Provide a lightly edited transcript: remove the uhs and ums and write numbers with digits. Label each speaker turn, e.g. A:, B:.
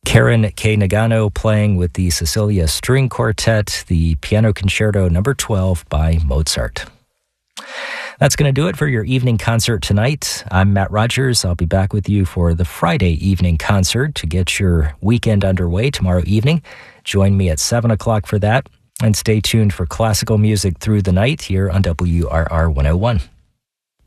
A: Karen K. Nagano playing with the Cecilia String Quartet, the Piano Concerto No. 12 by Mozart. That's going to do it for your evening concert tonight. I'm Matt Rogers. I'll be back with you for the Friday evening concert to get your weekend underway tomorrow evening. Join me at 7 o'clock for that, and stay tuned for classical music through the night here on WRR 101.